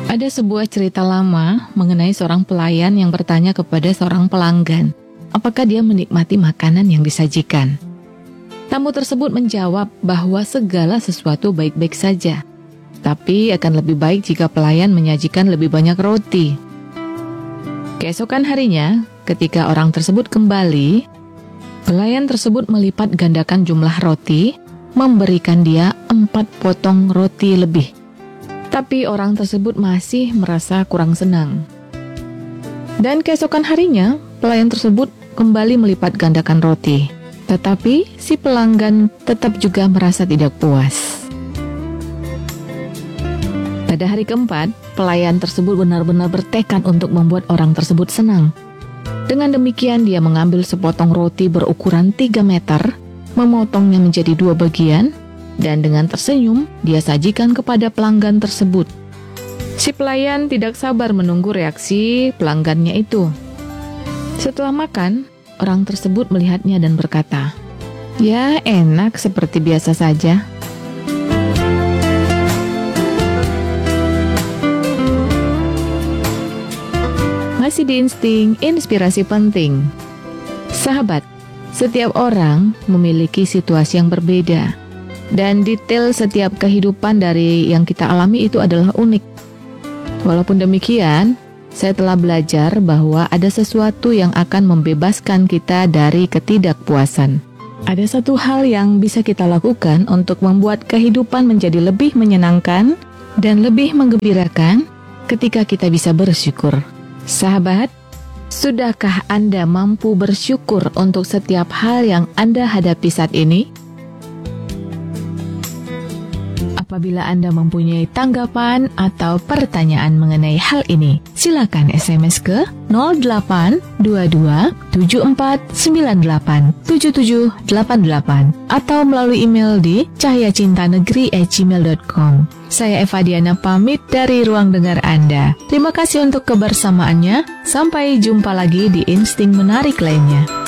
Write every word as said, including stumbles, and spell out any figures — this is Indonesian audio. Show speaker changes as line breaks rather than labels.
Ada sebuah cerita lama mengenai seorang pelayan yang bertanya kepada seorang pelanggan, apakah dia menikmati makanan yang disajikan. Tamu tersebut menjawab bahwa segala sesuatu baik-baik saja, tapi akan lebih baik jika pelayan menyajikan lebih banyak roti. Keesokan harinya, ketika orang tersebut kembali, pelayan tersebut melipat gandakan jumlah roti, memberikan dia empat potong roti lebih. Tapi orang tersebut masih merasa kurang senang. Dan keesokan harinya, pelayan tersebut kembali melipat gandakan roti. Tetapi si pelanggan tetap juga merasa tidak puas. Pada hari keempat, pelayan tersebut benar-benar bertekad untuk membuat orang tersebut senang. Dengan demikian, dia mengambil sepotong roti berukuran tiga meter, memotongnya menjadi dua bagian, dan dengan tersenyum, dia sajikan kepada pelanggan tersebut. Si pelayan tidak sabar menunggu reaksi pelanggannya itu. Setelah makan, orang tersebut melihatnya dan berkata, "Ya, enak seperti biasa saja." Masih di Insting, inspirasi penting. Sahabat, setiap orang memiliki situasi yang berbeda. Dan detail setiap kehidupan dari yang kita alami itu adalah unik. Walaupun demikian, saya telah belajar bahwa ada sesuatu yang akan membebaskan kita dari ketidakpuasan. Ada satu hal yang bisa kita lakukan untuk membuat kehidupan menjadi lebih menyenangkan dan lebih menggembirakan ketika kita bisa bersyukur. Sahabat, sudahkah Anda mampu bersyukur untuk setiap hal yang Anda hadapi saat ini? Apabila Anda mempunyai tanggapan atau pertanyaan mengenai hal ini, silakan S M S ke nol delapan dua dua tujuh empat sembilan delapan tujuh tujuh delapan delapan atau melalui email di cahyacintanegeri at gmail dot com. Saya Eva Diana pamit dari ruang dengar Anda. Terima kasih untuk kebersamaannya. Sampai jumpa lagi di Insting Menarik lainnya.